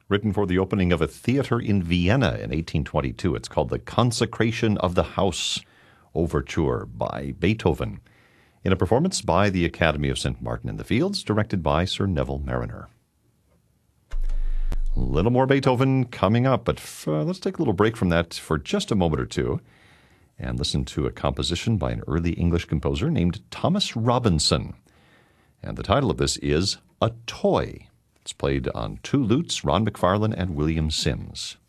written for the opening of a theater in Vienna in 1822. It's called The Consecration of the House Overture by Beethoven, in a performance by the Academy of St. Martin in the Fields, directed by Sir Neville Marriner. A little more Beethoven coming up, but let's take a little break from that for just a moment or two and listen to a composition by an early English composer named Thomas Robinson. And the title of this is A Toy. It's played on two lutes, Ron McFarlane and William Sims.